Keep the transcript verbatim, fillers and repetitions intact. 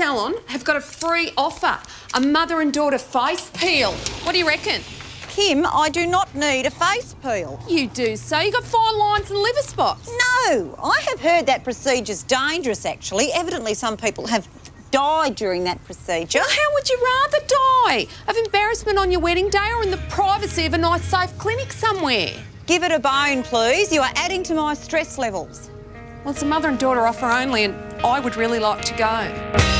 salon have got a free offer, a mother and daughter face peel. What do you reckon? Kim, I do not need a face peel. You do so. You got fine lines and liver spots. No, I have heard that procedure's dangerous, actually. Evidently some people have died during that procedure. Well, how would you rather die? Of embarrassment on your wedding day or in the privacy of a nice, safe clinic somewhere? Give it a bone, please. You are adding to my stress levels. Well, it's a mother and daughter offer only and I would really like to go.